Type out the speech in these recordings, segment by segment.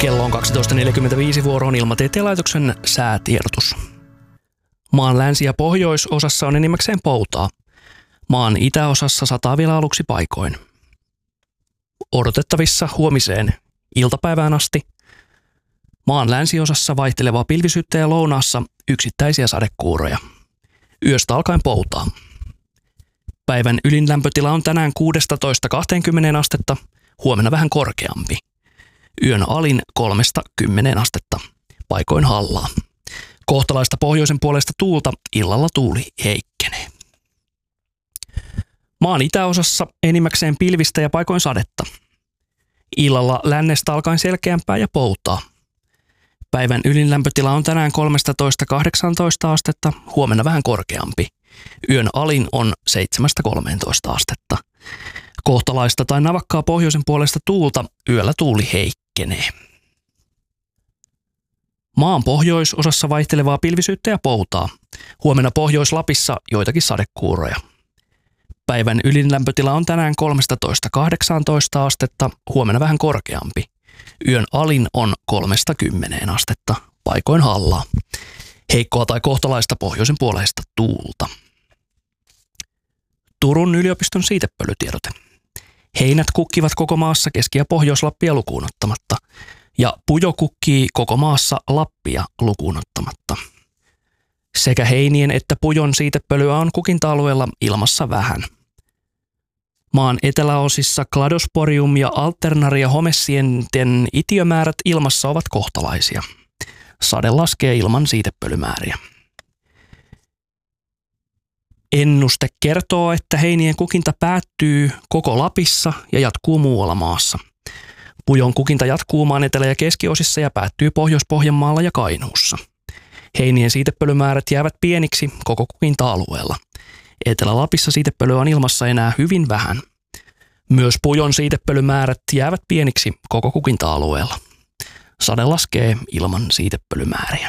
Kello on 12.45, vuoroon Ilmatieteen laitoksen säätiedotus. Maan länsi- ja pohjoisosassa on enimmäkseen poutaa. Maan itäosassa sataa vielä aluksi paikoin. Odotettavissa huomiseen iltapäivään asti. Maan länsiosassa vaihtelevaa pilvisyyttä ja lounaassa yksittäisiä sadekuuroja. Yöstä alkaen poutaa. Päivän ylin lämpötila on tänään 16-20 astetta, huomenna vähän korkeampi. Yön alin 3-10 astetta, paikoin hallaa. Kohtalaista pohjoisen puolesta tuulta, illalla tuuli heikkenee. Maan itäosassa enimmäkseen pilvistä ja paikoin sadetta. Illalla lännestä alkaen selkeämpää ja poutaa. Päivän ylin lämpötila on tänään 13-18 astetta, huomenna vähän korkeampi. Yön alin on 7-13 astetta. Kohtalaista tai navakkaa pohjoisen puolesta tuulta, yöllä tuuli heikkenee. Maan pohjoisosassa vaihtelevaa pilvisyyttä ja poutaa. Huomenna Pohjois-Lapissa joitakin sadekuuroja. Päivän ylin lämpötila on tänään 13-18 astetta, huomenna vähän korkeampi. Yön alin on 3-10 astetta, paikoin hallaa. Heikkoa tai kohtalaista pohjoisen puoleista tuulta. Turun yliopiston siitepölytiedote. Heinät kukkivat koko maassa Keski- ja Pohjois-Lappia lukuun ottamatta. Ja pujo kukkii koko maassa Lappia lukuun ottamatta. Sekä heinien että pujon siitepölyä on kukinta-alueella ilmassa vähän. Maan eteläosissa Cladosporium ja Alternaria homessienten itiömäärät ilmassa ovat kohtalaisia. Sade laskee ilman siitepölymääriä. Ennuste kertoo, että heinien kukinta päättyy koko Lapissa ja jatkuu muualla maassa. Pujon kukinta jatkuu maan etelä- ja keskiosissa ja päättyy Pohjois-Pohjanmaalla ja Kainuussa. Heinien siitepölymäärät jäävät pieniksi koko kukinta-alueella. Etelä-Lapissa siitepölyä on ilmassa enää hyvin vähän. Myös pujon siitepölymäärät jäävät pieniksi koko kukinta-alueella. Sade laskee ilman siitepölymääriä.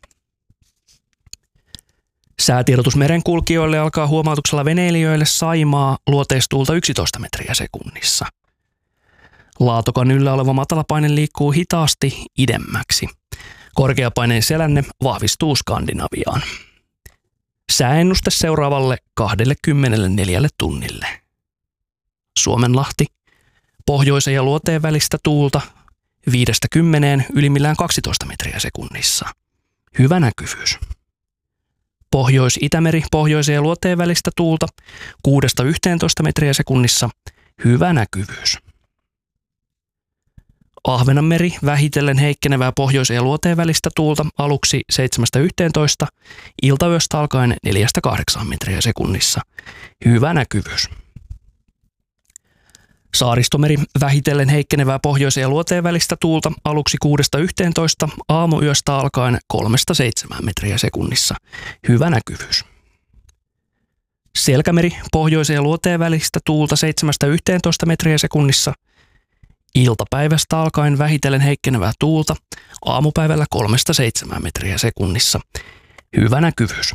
Säätiedotus merenkulkijoille alkaa huomautuksella veneilijöille Saimaa luoteistuulta 11 metriä sekunnissa. Laatokan yllä oleva matalapaine liikkuu hitaasti idemmäksi. Korkeapaineen selänne vahvistuu Skandinaviaan. Sääennuste seuraavalle 24 tunnille. Suomenlahti. Pohjoisen ja luoteen välistä tuulta 5-10, ylimmillään 12 metriä sekunnissa. Hyvä näkyvyys. Pohjois-Itämeri, pohjoisen ja luoteen välistä tuulta 6-11 metriä sekunnissa. Hyvä näkyvyys. Ahvenanmeri, vähitellen heikkenevää pohjoisen ja luoteen välistä tuulta aluksi 7-11, iltayöstä alkaen 4-8 metriä sekunnissa. Hyvä näkyvyys. Saaristomeri, vähitellen heikkenevää pohjoisen ja luoteen välistä tuulta aluksi 6-11, aamuyöstä alkaen 3-7 metriä sekunnissa. Hyvä näkyvyys. Selkämeri, pohjoisen ja luoteen välistä tuulta 7-11 metriä sekunnissa. Iltapäivästä alkaen vähitellen heikkenevää tuulta, aamupäivällä 3-7 metriä sekunnissa. Hyvä näkyvyys.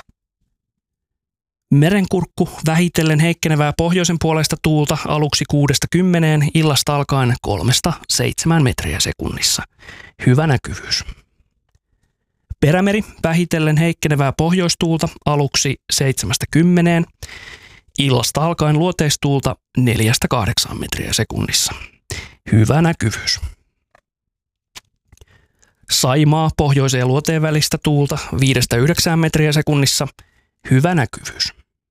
Merenkurkku, vähitellen heikkenevää pohjoisen puolesta tuulta aluksi 6-10, illasta alkaen 3-7 metriä sekunnissa. Hyvä näkyvyys. Perämeri, vähitellen heikkenevää pohjoistuulta aluksi 7-10, illasta alkaen luoteistuulta 4-8 metriä sekunnissa. Hyvä näkyvyys. Saimaa, pohjoisen ja luoteen välistä tuulta 5-9 metriä sekunnissa. Hyvä näkyvyys.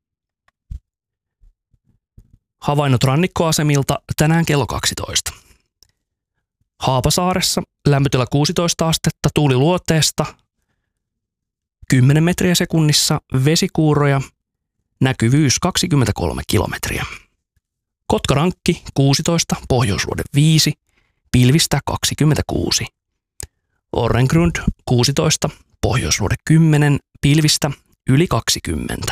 Havainnot rannikkoasemilta tänään kello 12. Haapasaaressa lämpötila 16 astetta, tuuli luoteesta 10 metriä sekunnissa, vesikuuroja, näkyvyys 23 kilometriä. Kotkarankki 16, pohjoisluode 5, pilvistä 26. Orrengrund 16, pohjoisluode 10, pilvistä yli 20.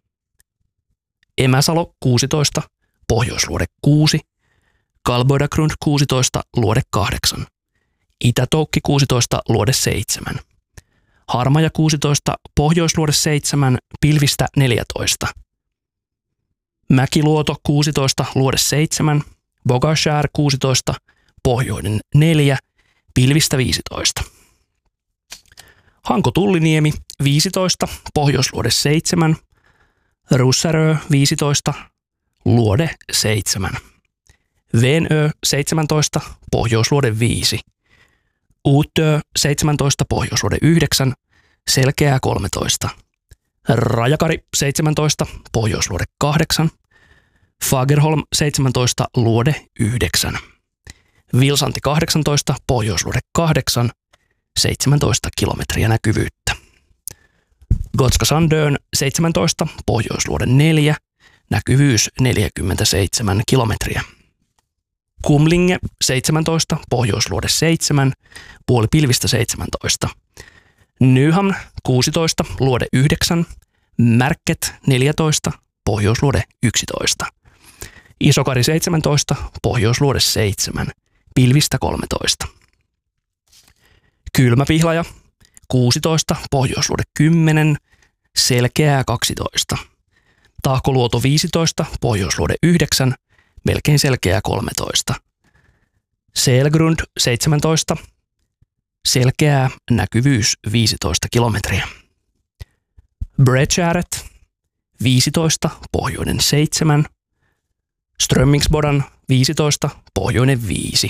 Emäsalo 16, pohjoisluode 6, Kalboidagrund 16, luode 8. Itätoukki 16, luode 7. Harmaja 16, pohjoisluode 7, pilvistä 14. Mäkiluoto 16, luode 7, Bogashär 16, pohjoinen 4, pilvistä 15. Hanko-Tulliniemi 15, Pohjoisluode 7, Russärö 15, Luode 7. Venö 17, Pohjoisluode 5. Uutö 17, Pohjoisluode 9, Selkeää 13. Rajakari 17, Pohjoisluode 8. Fagerholm 17, Luode 9. Vilsanti 18, Pohjoisluode 8, 17 kilometriä näkyvyyttä. Gotska Sandön 17, Pohjoisluode 4, näkyvyys 47 kilometriä. Kumlinge 17, Pohjoisluode 7, puoli pilvistä 17. Nyhamn 16, Luode 9, Märket 14, Pohjoisluode 11. Isokari 17, Pohjoisluode 7, pilvistä 13. Kylmäpihlaja 16, Pohjoisluode 10, Selkeää 12. Tahkoluoto 15, Pohjoisluode 9, melkein Selkeää 13. Selgrund 17, Selkeää näkyvyys 15 kilometriä. Bredgäret 15, Pohjoinen 7. Strömmingsbodan 15, Pohjoinen 5.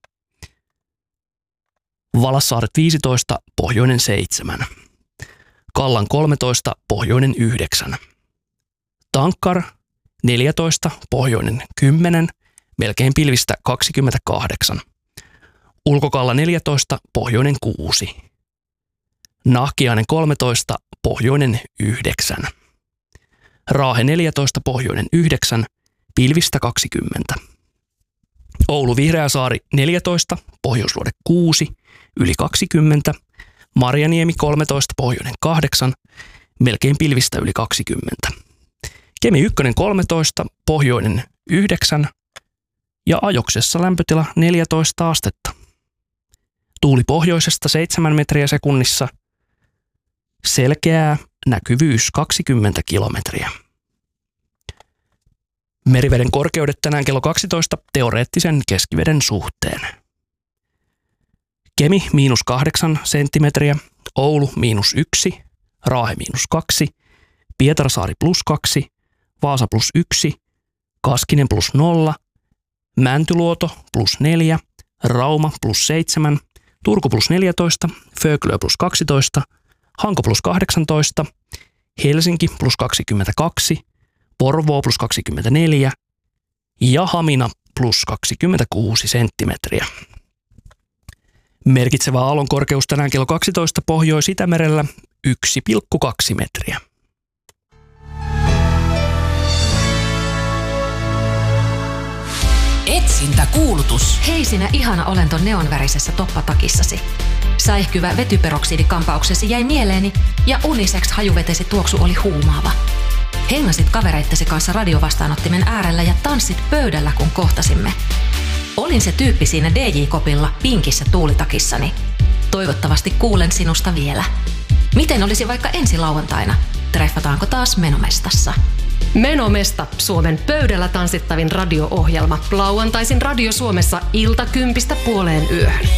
Valassaaret 15, Pohjoinen 7. Kallan 13, Pohjoinen 9. Tankkar 14, Pohjoinen 10, melkein pilvistä 28. Ulkokalla 14, Pohjoinen 6. Nahkiainen 13, Pohjoinen 9. Raahe 14, Pohjoinen 9, pilvistä 20. Oulu Vihreäsaari 14, Pohjoisluode 6, yli 20. Marjaniemi 13, Pohjoinen 8, melkein pilvistä yli 20. Kemi 1 13, Pohjoinen 9 ja Ajoksessa lämpötila 14 astetta. Tuuli pohjoisesta 7 metriä sekunnissa. Selkeää näkyvyys 20 kilometriä. Meriveden korkeudet tänään kello 12 teoreettisen keskiveden suhteen. Kemi -8 senttimetriä, Oulu -1, Raahe -2, Pietarsaari +2, Vaasa +1, Kaskinen +0, Mäntyluoto +4, Rauma +7, Turku +14, Föglö +12, Hanko +18, Helsinki +22, Porvoo +24 ja Hamina +26 senttimetriä. Merkitsevä aallon korkeus tänään kello 12 Pohjois-Itämerellä 1,2 metriä. Etsintäkuulutus. Hei sinä ihana olento neonvärisessä toppatakissasi. Säihkyvä vetyperoksidikampauksesi jäi mieleeni ja unisex hajuvetesi tuoksu oli huumaava. Hengasit kavereittesi kanssa radiovastaanottimen äärellä ja tanssit pöydällä, kun kohtasimme. Olin se tyyppi siinä DJ-kopilla pinkissä tuulitakissani. Toivottavasti kuulen sinusta vielä. Miten olisi vaikka ensi lauantaina? Treffataanko taas Menomestassa? Menomesta, Suomen pöydällä tanssittavin radio-ohjelma. Lauantaisin Radio Suomessa 10:00–10:30.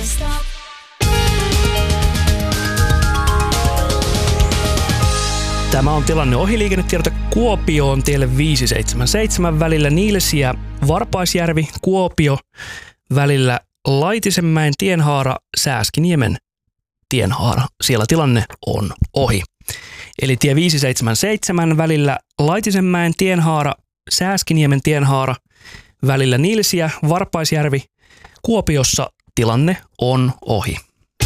Tämä on tilanne ohiliikennetiedote Kuopioon tielle 577 välillä Nilsiä, Varpaisjärvi, Kuopio välillä Laitisenmäen tienhaara, Sääskiniemen tienhaara. Siellä tilanne on ohi. Eli tie 577 välillä Laitisenmäen tienhaara, Sääskiniemen tienhaara välillä Nilsiä, Varpaisjärvi, Kuopiossa tilanne on ohi.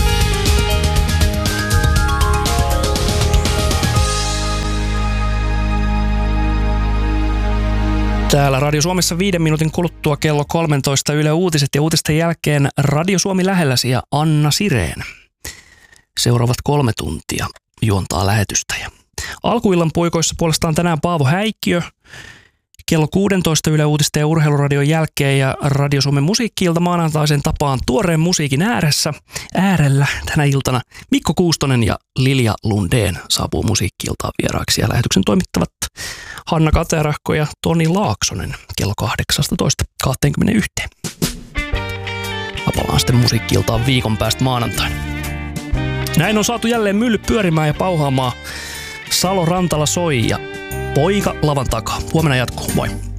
Täällä Radio Suomessa 5 minuutin kuluttua kello 13 Yle Uutiset ja uutisten jälkeen Radio Suomi lähelläsi ja Anna Sireen. Seuraavat 3 tuntia juontaa lähetystä. Ja alkuillan puikoissa puolestaan tänään Paavo Häikkiö kello 16 Yle Uutisten ja Urheiluradion jälkeen ja Radio Suomen musiikki-ilta maanantaisen tapaan tuoreen musiikin äärellä tänä iltana Mikko Kuustonen ja Lilja Lundeen saapuu musiikki-iltaan vieraaksi ja lähetyksen toimittavat Hanna Katerahko ja Toni Laaksonen kello 18:21. palaan sitten musiikki-iltaan viikon päästä maanantaina. Näin on saatu jälleen mylly pyörimään ja pauhaamaan. Salo Rantala soi ja poika lavan takaa. Huomenna jatkuu. Moi.